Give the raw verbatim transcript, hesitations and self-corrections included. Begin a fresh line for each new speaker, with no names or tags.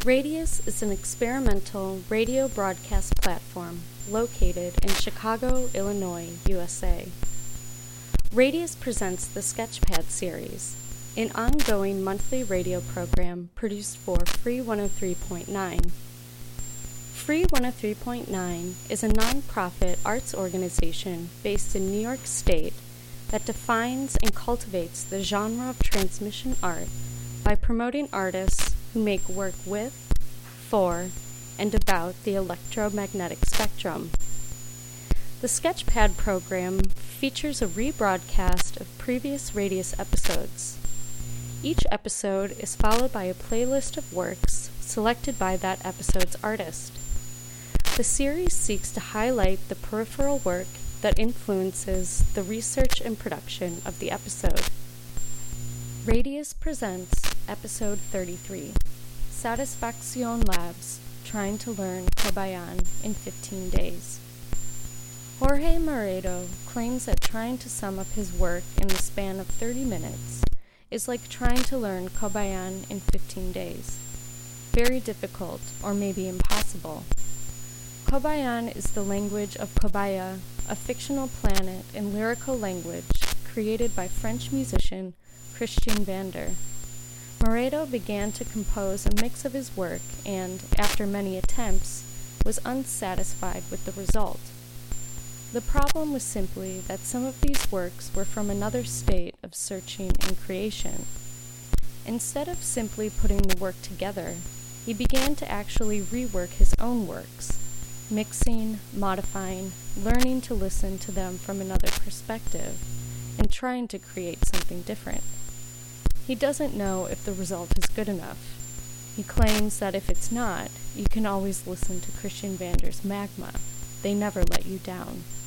Radius is an experimental radio broadcast platform located in Chicago, Illinois, U S A. Radius presents the Sketchpad series, an ongoing monthly radio program produced for Free one oh three point nine. Free one oh three point nine is a nonprofit arts organization based in New York State that defines and cultivates the genre of transmission art by promoting artists who make work with, for, and about the electromagnetic spectrum. The Sketchpad program features a rebroadcast of previous Radius episodes. Each episode is followed by a playlist of works selected by that episode's artist. The series seeks to highlight the peripheral work that influences the research and production of the episode. Radius presents Episode thirty-three, Satisfaction Labs, Trying to Learn Cobayan in fifteen days. Jorge Moreto claims that trying to sum up his work in the span of thirty minutes is like trying to learn Cobayan in fifteen days. Very difficult, or maybe impossible. Cobayan is the language of Cobaya, a fictional planet and lyrical language created by French musician Christian Vander. Moreto began to compose a mix of his work and, after many attempts, was unsatisfied with the result. The problem was simply that some of these works were from another state of searching and creation. Instead of simply putting the work together, he began to actually rework his own works, mixing, modifying, learning to listen to them from another perspective, and trying to create something different. He doesn't know if the result is good enough. He claims that if it's not, you can always listen to Christian Vander's Magma. They never let you down.